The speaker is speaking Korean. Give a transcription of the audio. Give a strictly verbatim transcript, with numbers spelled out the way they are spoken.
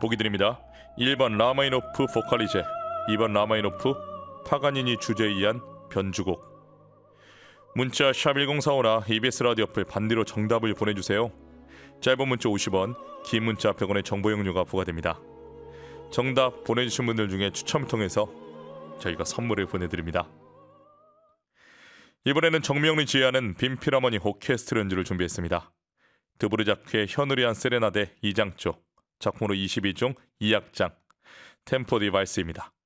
보기 드립니다. 일 번 라마니노프 보컬리제, 이 번 라마니노프 파가니니 주제에 의한 변주곡. 문자 샵 일공사오나 이비에스 라디오 어플 반디로 정답을 보내주세요. 짧은 문자 오십 원, 긴 문자 백 원의 정보 용료가 부과됩니다. 정답 보내주신 분들 중에 추첨을 통해서 저희가 선물을 보내드립니다. 이번에는 정명리 지휘하는 빈필하모니 오케스트라 연주를 준비했습니다. 드보르자크의 현우리안 세레나데 이 장조, 작품으로 이십이 종 이 악장, 템포 디바이스입니다.